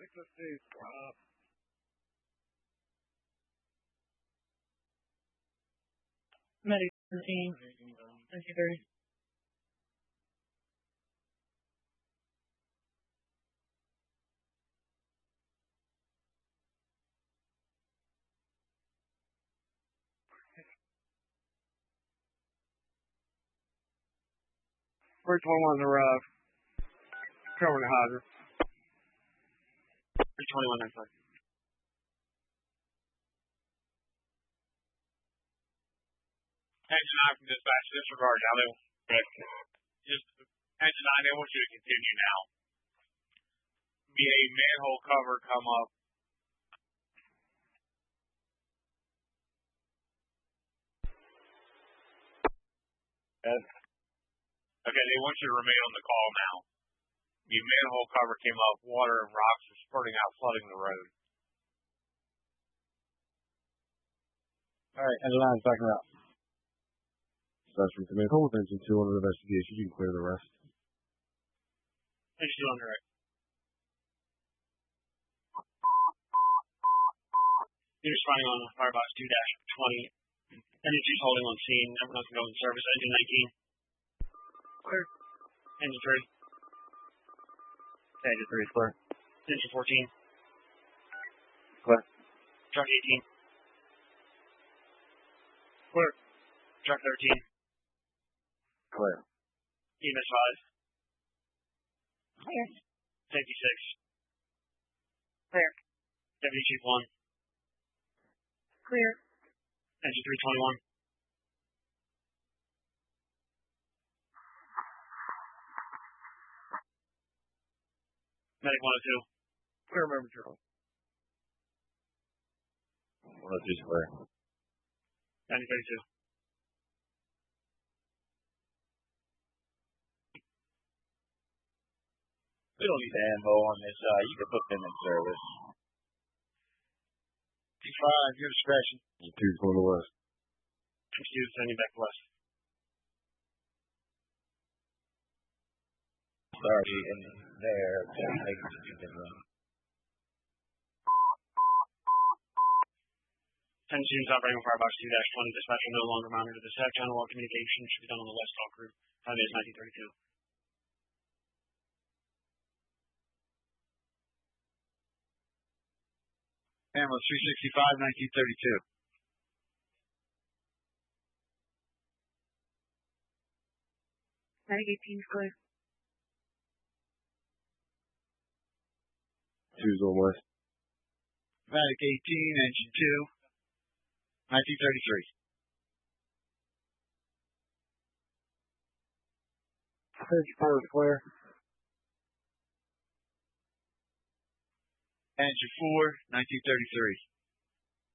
Medic 13, 1930. First 21's arrived. Covering the hydrant. 21 next time. Engine 9 from dispatch, disregard now. Just Engine 9, they want you to continue now. Be a manhole cover come up. Yes. Okay, they want you to remain on the call now. The manhole cover came up, water and rocks are spurting out, flooding the road. All right, Engine 9's backing out. Dispatch from command, hold with Engine 2 under investigation. You can clear the rest. Engine 2 on direct. You're responding on Firebox 2-20. Engine 2's holding on scene. Everyone else can go in service. Engine 19. Clear. Engine 3. Engine 3 is clear. Engine 14. Clear. Truck 18. Clear. Truck 13. Clear. EMS 5. Clear. Safety 6. Clear. Deputy Chief 1. Clear. Engine 321. Medic 102. Clear, member Charles. 102's clear. 9032. We don't need the ammo on this. You can put them in service. 2-5, your discretion. 2's going to west. 2 sending back west. Sorry, in there. Make it stupid run. 10 students operating on Firebox 2-20. Dispatch will no longer monitor the SAC channel. All communication should be done on the West Talk route. Time is 1932. Ammo 365, 1932. Medic 18 is clear. 2's on west. Medic 18, Engine 2, 1933. Engine 4 is clear. Engine 4, 1933.